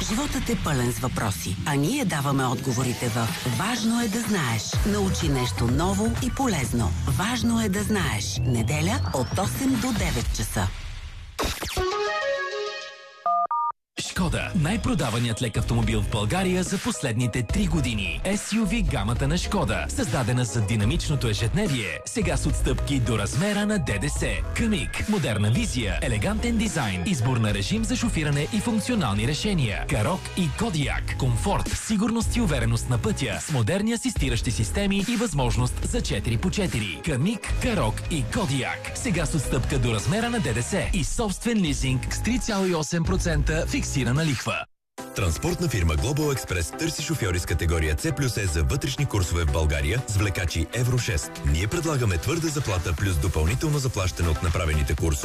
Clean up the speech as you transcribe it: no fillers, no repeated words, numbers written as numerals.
Животът е пълен с въпроси, а ние даваме отговорите в Важно е да знаеш. Научи нещо ново и полезно. Важно е да знаеш. Неделя от 8 до 9 часа. Шкода. Най-продаваният лек автомобил в България за последните 3 години. SUV гамата на Шкода. Създадена за динамичното ежедневие. Сега с отстъпки до размера на ДДС. Камик. Модерна визия. Елегантен дизайн. Избор на режим за шофиране и функционални решения. Карок и Кодиак. Комфорт, сигурност и увереност на пътя. С модерни асистиращи системи и възможност за 4x4. Камик, Карок и Кодиак. Сега с отстъпка до размера на ДДС. И собствен лизинг с 3,8% фиксирана лихва. Транспортна фирма Global Express търси шофьори с категория C+E за вътрешни курсове в България с влекачи Евро 6. Ние предлагаме твърда заплата плюс допълнително заплащане от направените курсове